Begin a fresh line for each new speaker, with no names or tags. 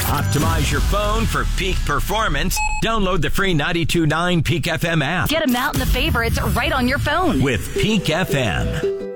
Optimize your phone for peak performance. Download the free 92.9 Peak FM app.
Get them out in the favorites right on your phone.
With Peak FM.